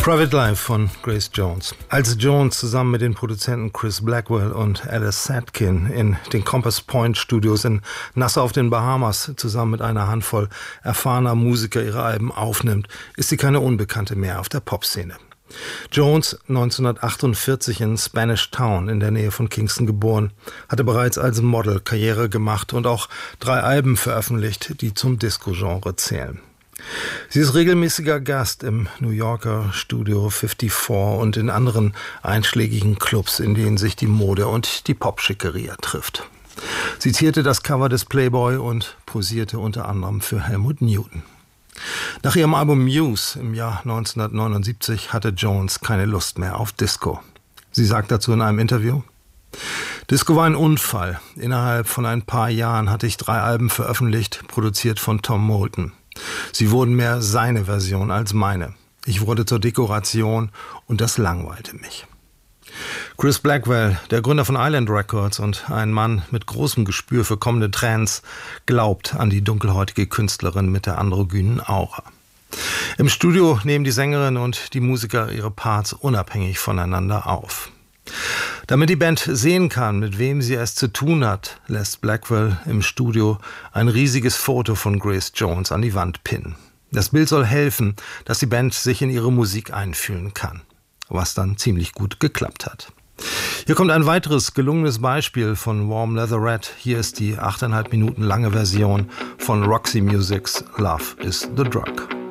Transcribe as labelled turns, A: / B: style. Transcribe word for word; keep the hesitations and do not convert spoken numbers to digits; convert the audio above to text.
A: Private Life von Grace Jones. Als Jones zusammen mit den Produzenten Chris Blackwell und Alice Sadkin in den Compass Point Studios in Nassau auf den Bahamas zusammen mit einer Handvoll erfahrener Musiker ihre Alben aufnimmt, ist sie keine Unbekannte mehr auf der Popszene. Jones, neunzehnhundertachtundvierzig in Spanish Town in der Nähe von Kingston geboren, hatte bereits als Model Karriere gemacht und auch drei Alben veröffentlicht, die zum Disco-Genre zählen. Sie ist regelmäßiger Gast im New Yorker Studio vierundfünfzig und in anderen einschlägigen Clubs, in denen sich die Mode und die Popschickeria trifft. Sie zierte das Cover des Playboy und posierte unter anderem für Helmut Newton. Nach ihrem Album Muse im Jahr neunzehnhundertneunundsiebzig hatte Jones keine Lust mehr auf Disco. Sie sagt dazu in einem Interview: Disco war ein Unfall. Innerhalb von ein paar Jahren hatte ich drei Alben veröffentlicht, produziert von Tom Moulton. Sie wurden mehr seine Version als meine. Ich wurde zur Dekoration und das langweilte mich. Chris Blackwell, der Gründer von Island Records und ein Mann mit großem Gespür für kommende Trends, glaubt an die dunkelhäutige Künstlerin mit der androgynen Aura. Im Studio nehmen die Sängerin und die Musiker ihre Parts unabhängig voneinander auf. Damit die Band sehen kann, mit wem sie es zu tun hat, lässt Blackwell im Studio ein riesiges Foto von Grace Jones an die Wand pinnen. Das Bild soll helfen, dass die Band sich in ihre Musik einfühlen kann, was dann ziemlich gut geklappt hat. Hier kommt ein weiteres gelungenes Beispiel von Warm Leatherette. Hier ist die achteinhalb Minuten lange Version von Roxy Music's Love is the Drug.